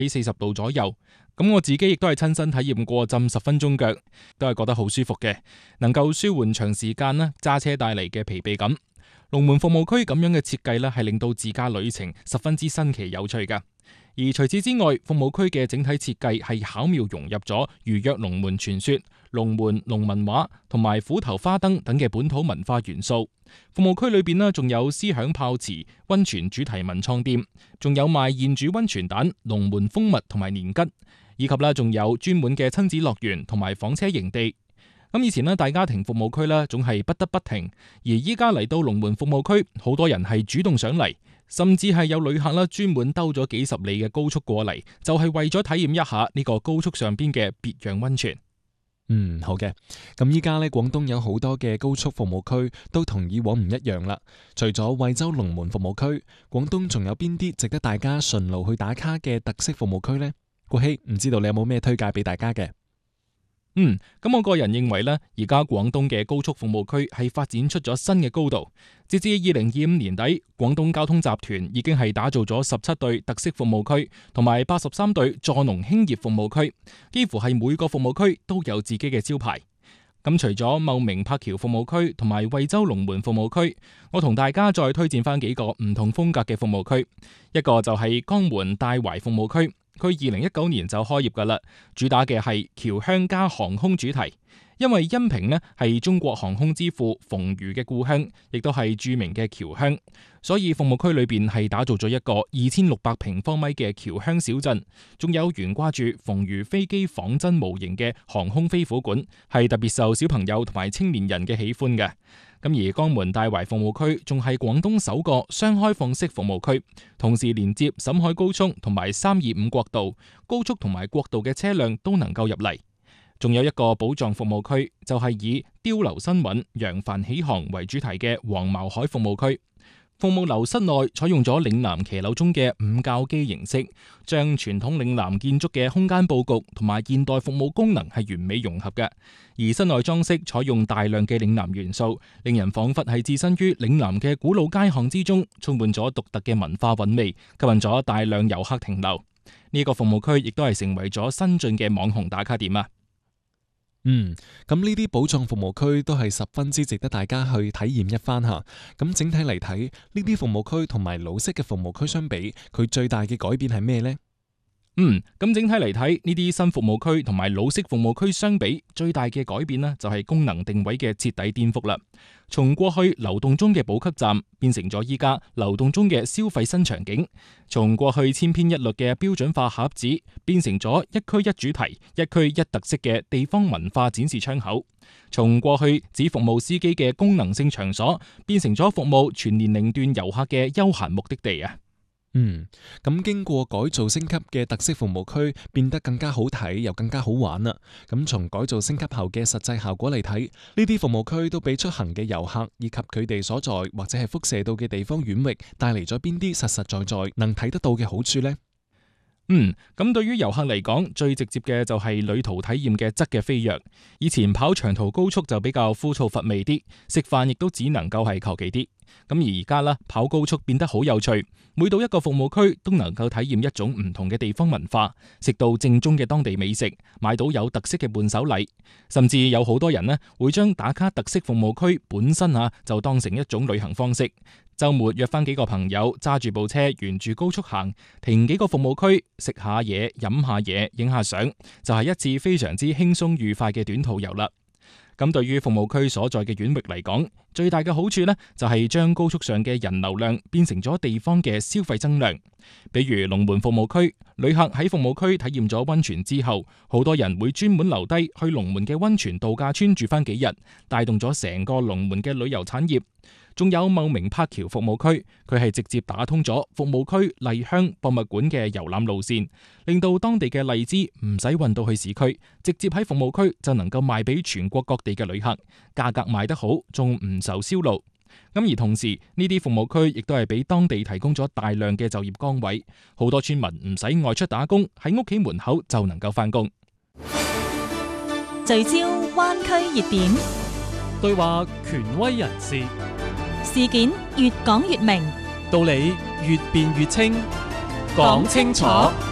喺40度左右。咁我自己亦都係親身體驗過浸10分鐘腳，都係覺得好舒服嘅，能夠舒緩長時間揸車帶嚟嘅疲憊感。龍門服務區咁樣嘅設計係令到自駕旅程十分之新奇有趣㗎。而除此之外，服務區嘅整體設計係巧妙融入咗如約龍門傳說、龍門農民話同埋虎頭花燈等嘅本土文化元素。服務區裏邊仲有思響泡池、溫泉主題文創店，仲有賣現煮溫泉蛋、龍門蜂蜜同埋年桔，以及仲有專門嘅親子樂園同埋房車營地。咁以前大家庭服務區總係不得不停，而依家嚟到龍門服務區，好多人係主動上嚟，甚至係有旅客專門兜咗幾十里嘅高速過嚟，就係為咗體驗一下呢個高速上邊嘅別樣溫泉。 好嘅。咁依家廣東有好多嘅高速服務區都同以往唔一樣啦。除咗惠州龍門服務區，廣東仲有邊啲值得大家順路去打卡嘅特色服務區呢？國希，唔知道你有冇咩推介俾大家嘅？ 咁我個人認為而家廣東嘅高速服務區係發展出咗新嘅高度。截至2025年底，廣東交通集團已經係打造咗17對特色服務區同埋83對助農興業服務區，幾乎係每個服務區都有自己嘅招牌。咁除咗茂名柏橋服務區同埋惠州龍門服務區，我同大家再推薦翻幾個唔同風格嘅服務區。一個就係江門帶懷服務區，佢2019年就開業噶啦，主打嘅係僑鄉加航空主題。因為恩平係中國航空之父馮如嘅故鄉，亦都係著名嘅僑鄉，所以服務區裏邊係打造咗一個2600平方米嘅僑鄉小鎮，仲有懸掛住馮如飛機仿真模型嘅航空飛虎館，係特別受小朋友同埋青年人嘅喜歡嘅。咁而江門帶懷服務區仲係廣東首個雙開放式服務區，同時連接沈海高速同埋325國道，高速同埋國道嘅車輛都能夠入嚟。仲有一個寶藏服務區，就係以碉樓新韻、揚帆起航為主題嘅黃茅海服務區。服務樓室內採用咗嶺南騎樓中嘅五教基形式，將傳統嶺南建築嘅空間佈局同埋現代服務功能係完美融合嘅。而室內裝飾採用大量嘅嶺南元素，令人仿佛係置身於嶺南嘅古老街巷之中，充滿咗獨特嘅文化韻味，吸引咗大量遊客停留。呢個服務區亦都係成為咗新晉嘅網紅打卡點啊！ 咁呢啲寶藏服務區都係十分之值得大家去體驗一番吓。咁整體嚟睇，呢啲服務區同埋老式嘅服務區相比，佢最大嘅改變係咩呢？ 咁整體嚟睇，呢啲新服務區同埋老式服務區相比，最大嘅改變就係功能定位嘅徹底顛覆啦。從過去流動中嘅補給站，變成咗依家流動中嘅消費新場景；從過去千篇一律嘅標準化盒子，變成咗一區一主題、一區一特色嘅地方文化展示窗口；從過去只服務司機嘅功能性場所，變成咗服務全年齡段遊客嘅休閒目的地啊！ 咁經過改造升級嘅特色服務區變得更加好睇又更加好玩啦。咁從改造升級後嘅實際效果嚟睇，呢啲服務區都俾出行嘅遊客以及佢哋所在或者係輻射到嘅地方縣域帶嚟咗邊啲實實在在能睇得到嘅好處呢？ 咁對於遊客嚟講，最直接嘅就係旅途體驗嘅質嘅飛躍。以前跑長途高速就比較枯燥乏味啲，食飯亦都只能夠係求其啲。咁而家跑高速變得好有趣，每到一個服務區都能夠體驗一種唔同嘅地方文化，食到正宗嘅當地美食，買到有特色嘅伴手禮，甚至有好多人會將打卡特色服務區本身就當成一種旅行方式。周末約翻幾個朋友，揸住部車沿住高速行，停幾個服務區，食下嘢、飲下嘢、影下相，就係一次非常之輕鬆愉快嘅短途遊啦。咁對於服務區所在嘅縣域嚟講，最大嘅好處就係將高速上嘅人流量變成咗地方嘅消費增量。比如龍門服務區，旅客喺服務區體驗咗溫泉之後，好多人會專門留低去龍門嘅溫泉度假村住翻幾日，帶動咗成個龍門嘅旅遊產業。仲有茂名柏橋服務區，佢係直接打通咗服務區荔鄉博物館嘅遊覽路線，令到當地嘅荔枝唔使運到去市區，直接喺服務區就能夠賣俾全國各地嘅旅客，價格賣得好，仲唔受銷路。咁而同時，呢啲服務區亦都係俾當地提供咗大量嘅就業崗位，好多村民唔使外出打工，喺屋企門口就能夠翻工。 聚焦灣區熱點， 對話權威人士， 事件越講越明， 道理越辯越清，講清楚。